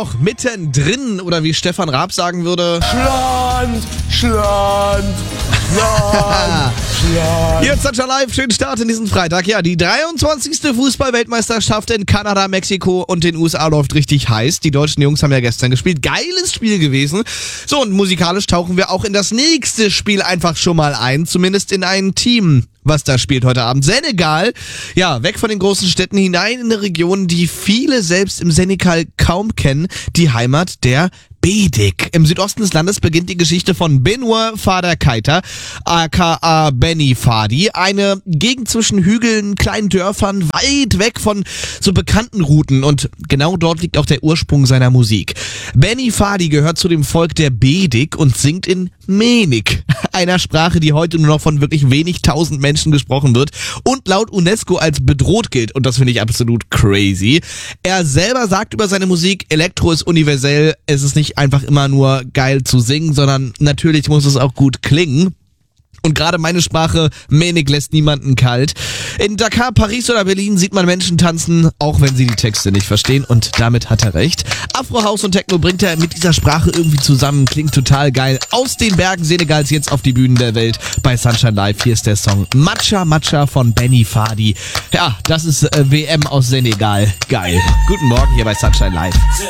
Auch mittendrin, oder wie Stefan Raab sagen würde, Schland. Jetzt Sunshine Live, schönen Start in diesen Freitag. Ja, die 23. Fußball-Weltmeisterschaft in Kanada, Mexiko und den USA läuft richtig heiß. Die deutschen Jungs haben ja gestern gespielt. Geiles Spiel gewesen. So, und musikalisch tauchen wir auch in das nächste Spiel einfach schon mal ein. Zumindest in ein Team, was da spielt heute Abend. Senegal, ja, weg von den großen Städten hinein in eine Region, die viele selbst im Senegal kaum kennen. Die Heimat der Bedik. Im Südosten des Landes beginnt die Geschichte von Benoit Fada Keita, aka Benny Fadi. Eine Gegend zwischen Hügeln, kleinen Dörfern, weit weg von so bekannten Routen. Und genau dort liegt auch der Ursprung seiner Musik. Benny Fadi gehört zu dem Volk der Bedik und singt in Menik, einer Sprache, die heute nur noch von wirklich wenig tausend Menschen gesprochen wird und laut UNESCO als bedroht gilt. Und das finde ich absolut crazy. Er selber sagt über seine Musik, Elektro ist universell, es ist nicht einfach immer nur geil zu singen, sondern natürlich muss es auch gut klingen. Und gerade meine Sprache, Menik, lässt niemanden kalt. In Dakar, Paris oder Berlin sieht man Menschen tanzen, auch wenn sie die Texte nicht verstehen. Und damit hat er recht. Afro, House und Techno bringt er mit dieser Sprache irgendwie zusammen. Klingt total geil. Aus den Bergen Senegals jetzt auf die Bühnen der Welt bei Sunshine Live. Hier ist der Song Matcha Matcha von Benny Fadi. Ja, das ist WM aus Senegal. Geil. Guten Morgen hier bei Sunshine Live.